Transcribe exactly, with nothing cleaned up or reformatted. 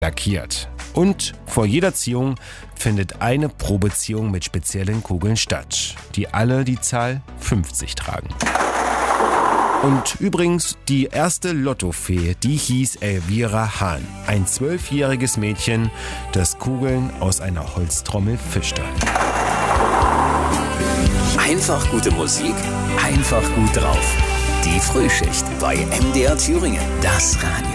lackiert. Und vor jeder Ziehung findet eine Probeziehung mit speziellen Kugeln statt, die alle die Zahl fünfzig tragen. Und übrigens, die erste Lottofee, die hieß Elvira Hahn, ein zwölfjähriges Mädchen, das Kugeln aus einer Holztrommel fischte. Einfach gute Musik, einfach gut drauf. Die Frühschicht bei M D R Thüringen, das Radio.